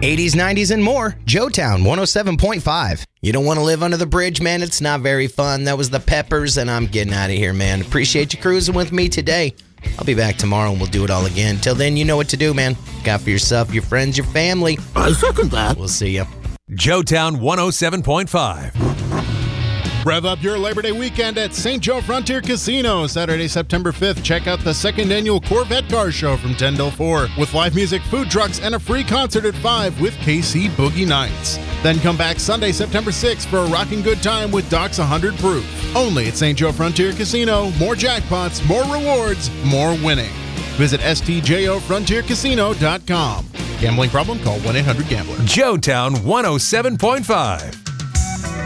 80s, 90s, and more. Joetown 107.5. You don't want to live under the bridge, man. It's not very fun. That was the Peppers, and I'm getting out of here, man. Appreciate you cruising with me today. I'll be back tomorrow, and we'll do it all again. Till then, you know what to do, man. Look out for yourself, your friends, your family. I second that. We'll see you. Joetown 107.5. Rev up your Labor Day weekend at St. Joe Frontier Casino. Saturday, September 5th, check out the second annual Corvette Car Show from 10 till 4 with live music, food trucks, and a free concert at 5 with KC Boogie Nights. Then come back Sunday, September 6th for a rocking good time with Doc's 100 Proof. Only at St. Joe Frontier Casino. More jackpots, more rewards, more winning. Visit stjofrontiercasino.com. Gambling problem? Call 1-800-GAMBLER. Joetown 107.5.